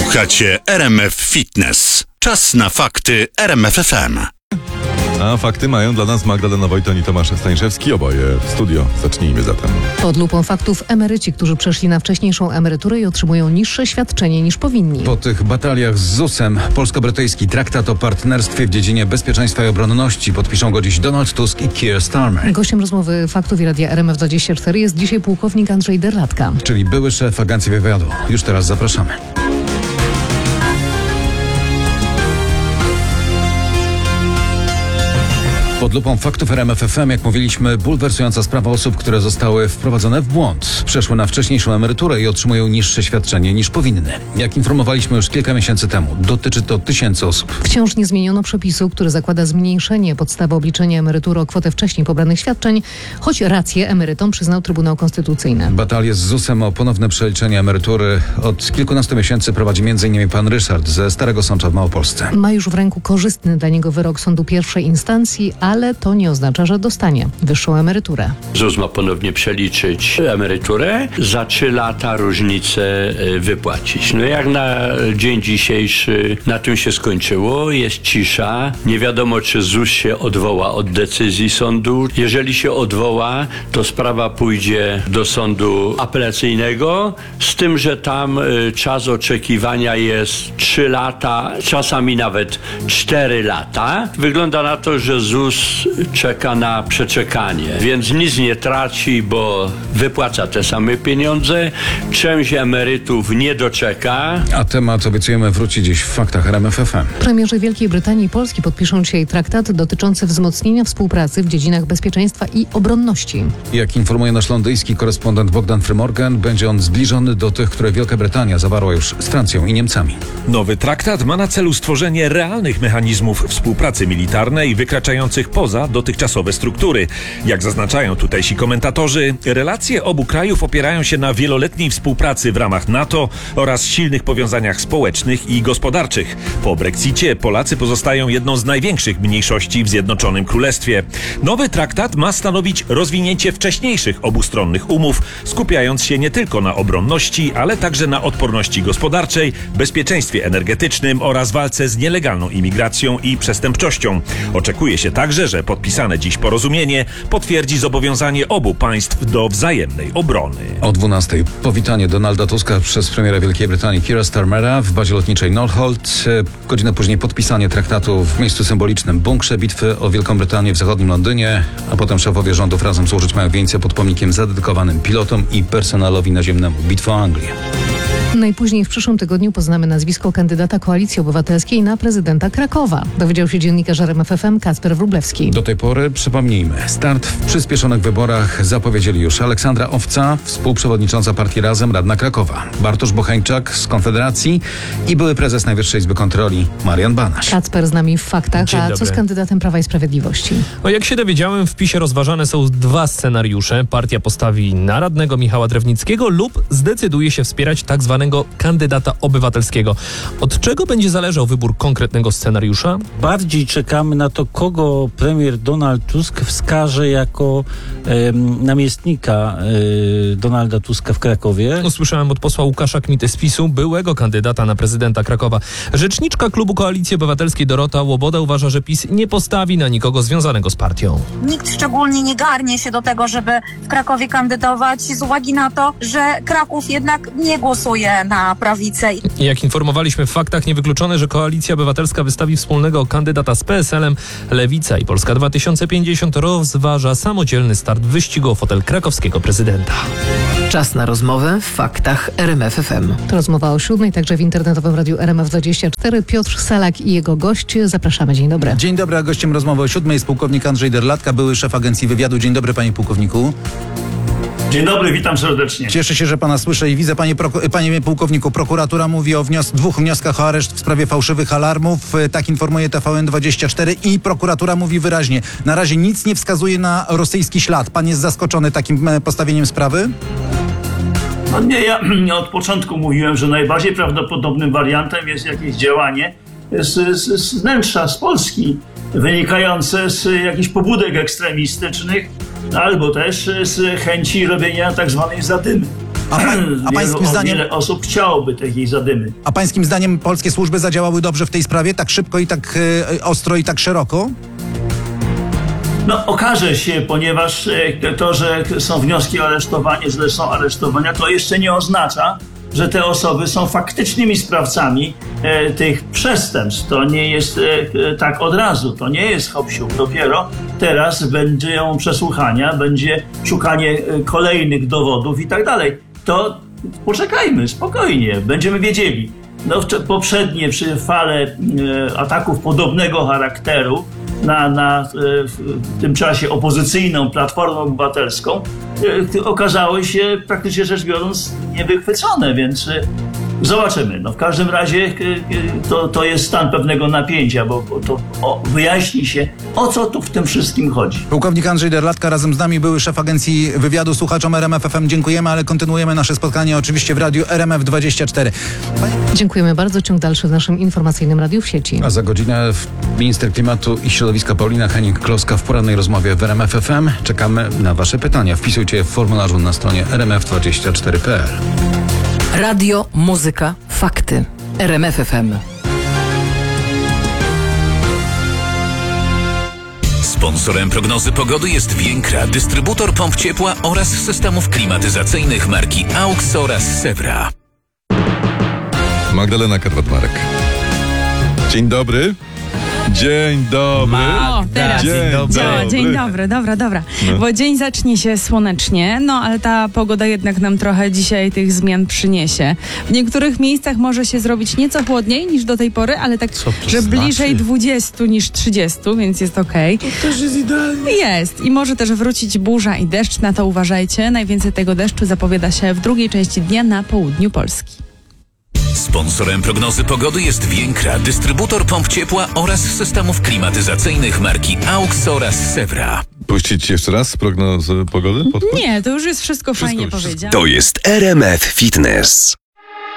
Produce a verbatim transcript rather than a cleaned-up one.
Słuchacie R M F Fitness. Czas na fakty R M F F M. A fakty mają dla nas Magdalena Wojton i Tomasz Staniszewski, oboje w studio. Zacznijmy zatem. Pod lupą faktów emeryci, którzy przeszli na wcześniejszą emeryturę i otrzymują niższe świadczenie niż powinni. Po tych bataliach z zusem polsko-brytyjski traktat o partnerstwie w dziedzinie bezpieczeństwa i obronności podpiszą go dziś Donald Tusk i Keir Starmer. Gościem rozmowy faktów i Radia R M F dwadzieścia cztery jest dzisiaj pułkownik Andrzej Derlatka, Czyli były szef Agencji Wywiadu. Już teraz zapraszamy. Pod lupą faktów R M F F M, jak mówiliśmy, bulwersująca sprawa osób, które zostały wprowadzone w błąd. Przeszły na wcześniejszą emeryturę i otrzymują niższe świadczenie niż powinny. Jak informowaliśmy już kilka miesięcy temu, dotyczy to tysięcy osób. Wciąż nie zmieniono przepisu, który zakłada zmniejszenie podstawy obliczenia emerytury o kwotę wcześniej pobranych świadczeń, choć rację emerytom przyznał Trybunał Konstytucyjny. Batalię z zusem o ponowne przeliczenie emerytury od kilkunastu miesięcy prowadzi między innymi pan Ryszard ze Starego Sącza w Małopolsce. Ma już w ręku korzystny dla niego wyrok sądu pierwszej instancji, ale to nie oznacza, że dostanie wyższą emeryturę. ZUS ma ponownie przeliczyć emeryturę, za trzy lata różnicę wypłacić. No jak na dzień dzisiejszy na tym się skończyło, jest cisza. Nie wiadomo, czy ZUS się odwoła od decyzji sądu. Jeżeli się odwoła, to sprawa pójdzie do sądu apelacyjnego, z tym, że tam czas oczekiwania jest trzy lata, czasami nawet cztery lata. Wygląda na to, że ZUS czeka na przeczekanie, więc nic nie traci, bo wypłaca te same pieniądze. Część emerytów nie doczeka. A temat obiecujemy wróci dziś w faktach R M F F M. Premierzy Wielkiej Brytanii i Polski podpiszą dzisiaj traktat dotyczący wzmocnienia współpracy w dziedzinach bezpieczeństwa i obronności. Jak informuje nasz londyński korespondent Bogdan Frymorgan, będzie on zbliżony do tych, które Wielka Brytania zawarła już z Francją i Niemcami. Nowy traktat ma na celu stworzenie realnych mechanizmów współpracy militarnej wykraczających poza dotychczasowe struktury. Jak zaznaczają tutejsi komentatorzy, relacje obu krajów opierają się na wieloletniej współpracy w ramach NATO oraz silnych powiązaniach społecznych i gospodarczych. Po Brexicie Polacy pozostają jedną z największych mniejszości w Zjednoczonym Królestwie. Nowy traktat ma stanowić rozwinięcie wcześniejszych obustronnych umów, skupiając się nie tylko na obronności, ale także na odporności gospodarczej, bezpieczeństwie energetycznym oraz walce z nielegalną imigracją i przestępczością. Oczekuje się także, że podpisane dziś porozumienie potwierdzi zobowiązanie obu państw do wzajemnej obrony. O dwunastej powitanie Donalda Tuska przez premiera Wielkiej Brytanii Keira Starmera w bazie lotniczej Northolt. Godzinę później podpisanie traktatu w miejscu symbolicznym bunkrze bitwy o Wielką Brytanię w zachodnim Londynie, a potem szefowie rządów razem złożyć mają wieńce pod pomnikiem zadedykowanym pilotom i personelowi naziemnemu. Bitwa o Anglię. Najpóźniej w przyszłym tygodniu poznamy nazwisko kandydata Koalicji Obywatelskiej na prezydenta Krakowa. Dowiedział się dziennikarz R M F F M Kacper Wróblewski. Do tej pory, przypomnijmy, start w przyspieszonych wyborach zapowiedzieli już Aleksandra Owca, współprzewodnicząca partii Razem, radna Krakowa, Bartosz Bocheńczak z Konfederacji i były prezes Najwyższej Izby Kontroli Marian Banaś. Kacper z nami w faktach, Dzień a dobry. co z kandydatem Prawa i Sprawiedliwości? No jak się dowiedziałem, w PiSie rozważane są dwa scenariusze. Partia postawi na radnego Michała Drewnickiego lub zdecyduje się wspierać tak zwanego kandydata obywatelskiego. Od czego będzie zależał wybór konkretnego scenariusza? Bardziej czekamy na to, kogo premier Donald Tusk wskaże jako e, namiestnika e, Donalda Tuska w Krakowie. Usłyszałem od posła Łukasza Kmity z PiSu, byłego kandydata na prezydenta Krakowa. Rzeczniczka klubu Koalicji Obywatelskiej Dorota Łoboda uważa, że PiS nie postawi na nikogo związanego z partią. Nikt szczególnie nie garnie się do tego, żeby w Krakowie kandydować z uwagi na to, że Kraków jednak nie głosuje na prawicę. Jak informowaliśmy w faktach, niewykluczone, że Koalicja Obywatelska wystawi wspólnego kandydata z P S L-em. Lewica i Polska dwa tysiące pięćdziesiąt rozważa samodzielny start w wyścigu o fotel krakowskiego prezydenta. Czas na rozmowę w faktach R M F F M. To rozmowa o siódmej, także w internetowym radiu R M F dwadzieścia cztery. Piotr Salak i jego gość. Zapraszamy. Dzień dobry. Dzień dobry, a gościem rozmowy o siódmej jest pułkownik Andrzej Derlatka, były szef Agencji Wywiadu. Dzień dobry, panie pułkowniku. Dzień dobry, witam serdecznie. Cieszę się, że pana słyszę i widzę, panie, proko- panie pułkowniku. Prokuratura mówi o wnios- dwóch wnioskach o areszt w sprawie fałszywych alarmów. Tak informuje T V N dwadzieścia cztery i prokuratura mówi wyraźnie, na razie nic nie wskazuje na rosyjski ślad. Pan jest zaskoczony takim postawieniem sprawy? No nie, ja od początku mówiłem, że najbardziej prawdopodobnym wariantem jest jakieś działanie z, z, z wnętrza, z Polski, wynikające z jakichś pobudek ekstremistycznych, albo też z chęci robienia tak zwanej zadymy. A, pań, a pańskim Wielu, zdaniem... Wiele osób chciałoby takiej zadymy. A pańskim zdaniem polskie służby zadziałały dobrze w tej sprawie? Tak szybko i tak e, ostro i tak szeroko? No, okaże się, ponieważ e, to, że są wnioski o aresztowanie, że są aresztowania, to jeszcze nie oznacza, że te osoby są faktycznymi sprawcami e, tych przestępstw. To nie jest e, tak od razu, to nie jest hop-siup. Dopiero teraz będą przesłuchania, będzie szukanie e, kolejnych dowodów i tak dalej. To poczekajmy, spokojnie, będziemy wiedzieli. No, w, poprzednie przy fale e, ataków podobnego charakteru na, na e, w tym czasie opozycyjną Platformą Obywatelską e, okazały się praktycznie rzecz biorąc niewychwycone, więc e, zobaczymy. No, w każdym razie e, e, to, to jest stan pewnego napięcia, bo, bo to o, wyjaśni się, o co tu w tym wszystkim chodzi. Pułkownik Andrzej Derlatka razem z nami, były szef agencji wywiadu. Słuchaczom R M F F M dziękujemy, ale kontynuujemy nasze spotkanie oczywiście w radiu R M F dwadzieścia cztery. Dziękujemy bardzo. Ciąg dalszy w naszym informacyjnym radiu w sieci. A za godzinę minister klimatu i środowiska Paulina Hennig-Kloska w porannej rozmowie w R M F F M. Czekamy na wasze pytania. Wpisujcie je w formularzu na stronie r m f dwadzieścia cztery kropka p l. Radio, muzyka, fakty. R M F F M. Sponsorem prognozy pogody jest Więkra, dystrybutor pomp ciepła oraz systemów klimatyzacyjnych marki AUX oraz Sewra. Magdalena Karwat-Marek. Dzień dobry. Dzień dobry. O, teraz Dzień działa. dobry. Dzień dobry, dobra, dobra. No. Bo dzień zacznie się słonecznie, no ale ta pogoda jednak nam trochę dzisiaj tych zmian przyniesie. W niektórych miejscach może się zrobić nieco chłodniej niż do tej pory, ale tak, Co to że znaczy? bliżej dwudziestu niż trzydziestu, więc jest okej. To też jest idealnie. Jest. I może też wrócić burza i deszcz, na to uważajcie. Najwięcej tego deszczu zapowiada się w drugiej części dnia na południu Polski. Sponsorem prognozy pogody jest Więkra, dystrybutor pomp ciepła oraz systemów klimatyzacyjnych marki AUX oraz Sewra. Puścić jeszcze raz prognozę pogody? Podkład? Nie, to już jest wszystko, Wszystko fajnie już, powiedziane. To jest R M F Fitness.